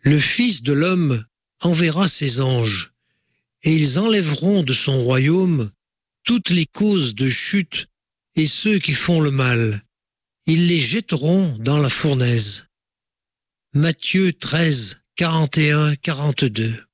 Le Fils de l'homme enverra ses anges, et ils enlèveront de son royaume toutes les causes de chute et ceux qui font le mal. Ils les jetteront dans la fournaise. Matthieu 13, 41, 42.